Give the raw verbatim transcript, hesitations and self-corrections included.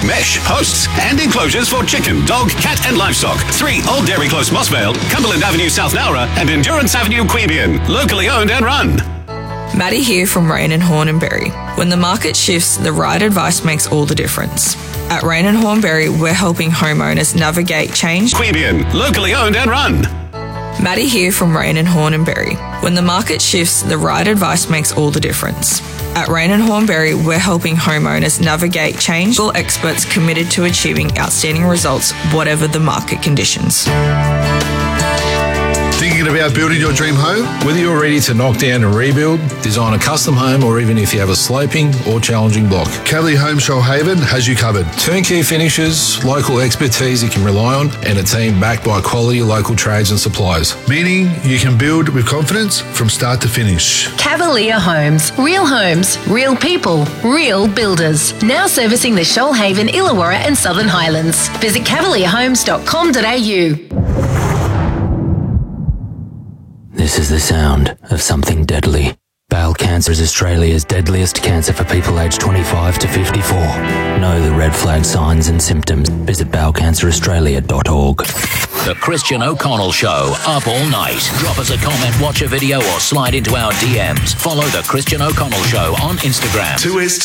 mesh, posts, and enclosures for chicken, dog, cat, and livestock. Three Old Dairy Close, Mossvale, Cumberland Avenue, South Nowra, and Endurance Avenue, Queanbeyan. Locally owned and run. Maddie here from Rain and Hornberry. When the market shifts, the right advice makes all the difference. At Rain and Hornberry, we're helping homeowners navigate change. Queanbeyan. Locally owned and run. Maddie here from Rain and Hornberry. When the market shifts, the right advice makes all the difference. At Rain and Hornberry, we're helping homeowners navigate change. All experts committed to achieving outstanding results, whatever the market conditions. Thinking about building your dream home? Whether you're ready to knock down and rebuild, design a custom home, or even if you have a sloping or challenging block, Cavalier Home Shoalhaven has you covered. Turnkey finishes, local expertise you can rely on, and a team backed by quality local trades and suppliers. Meaning you can build with confidence from start to finish. Cavalier Homes. Real homes, real people, real builders. Now servicing the Shoalhaven, Illawarra and Southern Highlands. Visit cavalier homes dot com dot a u. This is the sound of something deadly. Bowel cancer is Australia's deadliest cancer for people aged twenty-five to fifty-four. Know the red flag signs and symptoms. Visit bowel cancer australia dot org. The Christian O'Connell Show, up all night. Drop us a comment, watch a video, or slide into our D Ms. Follow The Christian O'Connell Show on Instagram. two S